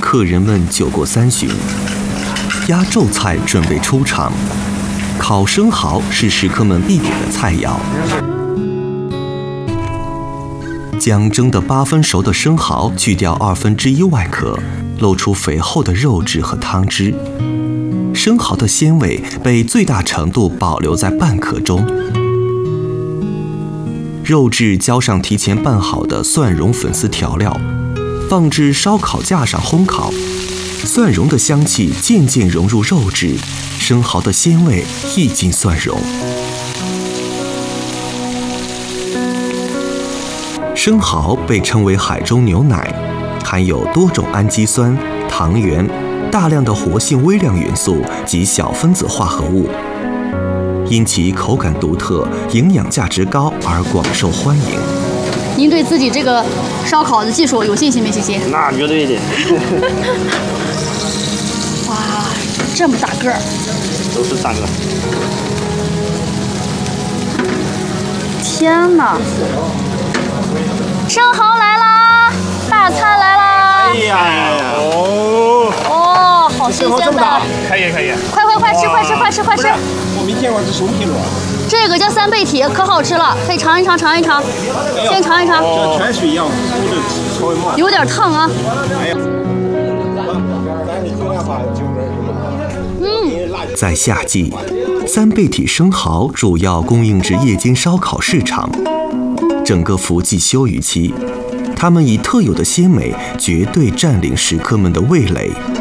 客人们酒过三巡，压轴菜准备出场。烤生蚝是食客们必点的菜肴。将蒸得8分熟的生蚝去掉1/2外壳，露出肥厚的肉质和汤汁。生蚝的鲜味被最大程度保留在半壳中。肉质浇上提前拌好的蒜蓉粉丝调料，放置烧烤架上烘烤。蒜蓉的香气渐渐融入肉质，生蚝的鲜味溢进蒜蓉。生蚝被称为海中牛奶，含有多种氨基酸、糖原、大量的活性微量元素及小分子化合物，因其口感独特、营养价值高而广受欢迎。 您对自己这个烧烤的技术有信心没信心？ 那绝对的。 哇，这么大个儿！ 都是大个。 天哪！生蚝来啦！大餐来啦！ 哎呀， 哦，好新鲜的！ 可以。 快吃！ 我没见过这熟皮螺。 这个叫3倍体，可好吃了，可以尝一尝。先尝一尝。 这泉水一样，稍微冒。 有点烫啊。 哎呀。 在夏季，3倍体生蚝主要供应至夜间烧烤市场。整个伏季休渔期，它们以特有的鲜美绝对占领食客们的味蕾。